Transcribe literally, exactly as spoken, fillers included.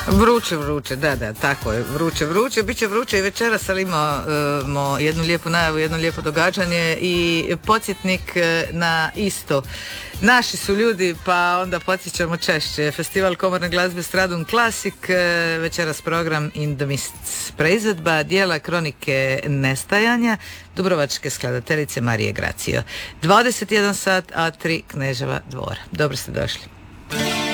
Vruće, vruće, da, da, tako je, vruće, vruće, bit će vruće i večeras, ali imamo uh, jednu lijepu najavu, jedno lijepo događanje i podsjetnik uh, na isto. Naši su ljudi, pa onda podsjećamo češće. Festival komorne glazbe Stradun Classic, uh, večeras program In the Mists, preizvedba dijela Kronike nestajanja dubrovačke skladateljice Marije Gracio. dvadeset jedan sat, a tri Kneževa dvora. Dobro ste došli.